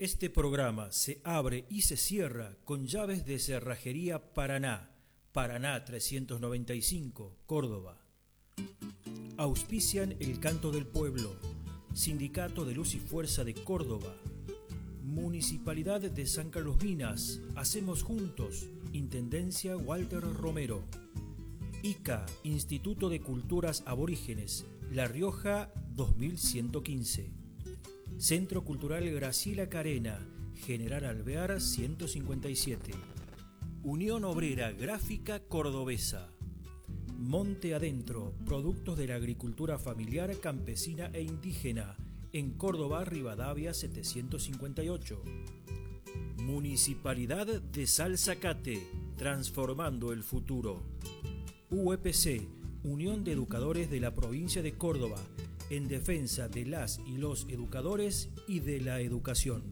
Este programa se abre y se cierra con llaves de Cerrajería Paraná, Paraná 395, Córdoba. Auspician El Canto del Pueblo, Sindicato de Luz y Fuerza de Córdoba, Municipalidad de San Carlos Minas, Hacemos Juntos, Intendencia Walter Romero. ICA, Instituto de Culturas Aborígenes, La Rioja 2115. Centro Cultural Graciela Carena, General Alvear 157. Unión Obrera Gráfica Cordobesa. Monte Adentro, productos de la agricultura familiar, campesina e indígena, en Córdoba, Rivadavia 758. Municipalidad de Salzacate, transformando el futuro. UEPC, Unión de Educadores de la Provincia de Córdoba, en defensa de las y los educadores y de la educación.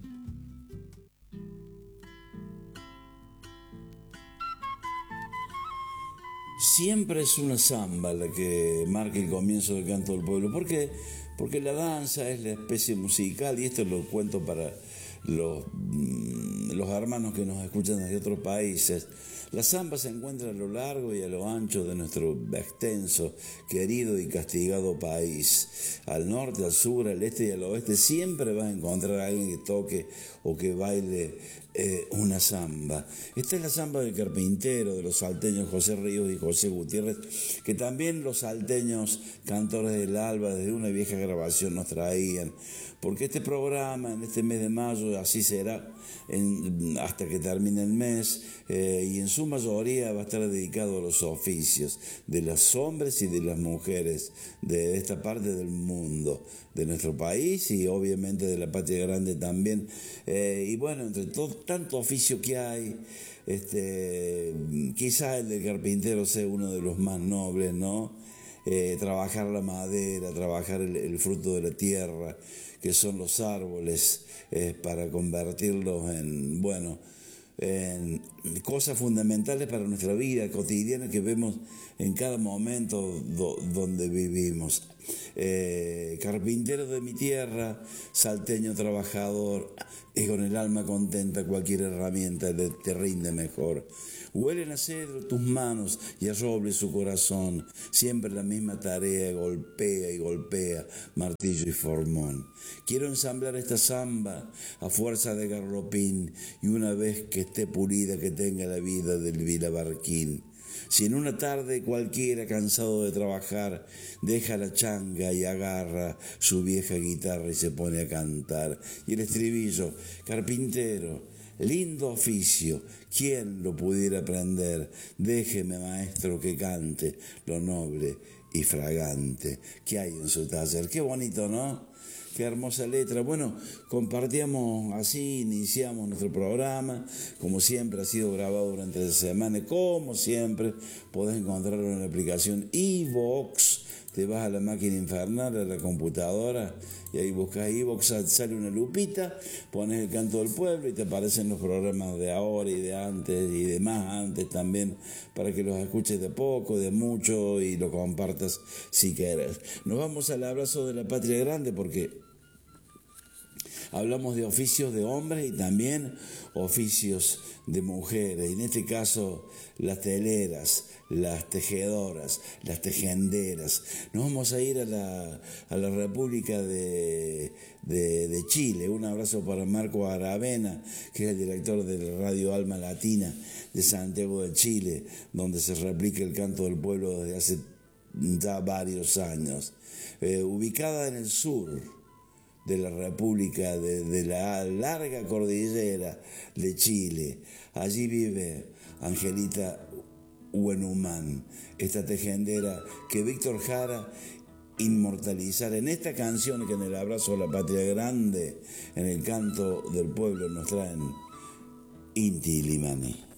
Siempre es una samba la que marca el comienzo del Canto del Pueblo. ¿Por qué? Porque la danza es la especie musical, y esto lo cuento para los hermanos que nos escuchan desde otros países. La samba se encuentra a lo largo y a lo ancho de nuestro extenso, querido y castigado país. Al norte, al sur, al este y al oeste siempre vas a encontrar a alguien que toque o que baile una samba. Esta es la samba del carpintero, de los salteños José Ríos y José Gutiérrez, que también los salteños cantores del Alba desde una vieja grabación nos traían. Porque este programa en este mes de mayo así será hasta que termine el mes, y en su mayoría va a estar dedicado a los oficios de los hombres y de las mujeres de esta parte del mundo, de nuestro país y obviamente de la patria grande también. Y bueno, entre tanto oficio que hay, quizá el del carpintero sea uno de los más nobles, ¿no? Trabajar la madera, trabajar el fruto de la tierra, que son los árboles, para convertirlos en cosas fundamentales para nuestra vida cotidiana que vemos en cada momento donde vivimos. Carpintero de mi tierra, salteño trabajador, y con el alma contenta cualquier herramienta te rinde mejor. Huelen a cedro tus manos y a roble su corazón, siempre la misma tarea, golpea y golpea, martillo y formón. Quiero ensamblar esta samba a fuerza de garlopín, y una vez que esté pulida que tenga la vida del vilabarquín. Si en una tarde cualquiera cansado de trabajar deja la changa y agarra su vieja guitarra y se pone a cantar, y el estribillo: carpintero, lindo oficio, ¿quién lo pudiera aprender? Déjeme, maestro, que cante lo noble y fragante que hay en su taller. Qué bonito, ¿no? Qué hermosa letra. Bueno, compartíamos así, iniciamos nuestro programa. Como siempre ha sido grabado durante la semana. Como siempre podés encontrarlo en la aplicación iVoox. Te vas a la máquina infernal, a la computadora, y ahí buscas iVoox, sale una lupita, pones el Canto del Pueblo y te aparecen los programas de ahora y de antes y de más antes también, para que los escuches de poco, de mucho, y lo compartas si quieres. Nos vamos al abrazo de la patria grande, porque hablamos de oficios de hombres y también oficios de mujeres, y en este caso las teleras, las tejedoras, las tejenderas. Nos vamos a ir a la República de Chile. Un abrazo para Marco Aravena, que es el director de la Radio Alma Latina de Santiago de Chile, donde se replica el Canto del Pueblo desde hace ya varios años. Ubicada en el sur de la República, de la larga cordillera de Chile. Allí vive Angelita Huenumán, esta tejedera que Víctor Jara inmortalizara en esta canción que en el abrazo a la patria grande, en el Canto del Pueblo, nos traen Inti Illimani.